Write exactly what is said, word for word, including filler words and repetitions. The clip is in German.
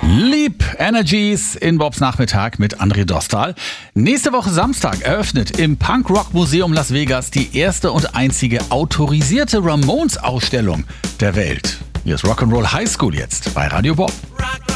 Leap Energies in Bobs Nachmittag mit André Dostal. Nächste Woche Samstag eröffnet im Punk-Rock-Museum Las Vegas die erste und einzige autorisierte Ramones-Ausstellung der Welt. Hier ist Rock'n'Roll High School jetzt bei Radio Bob.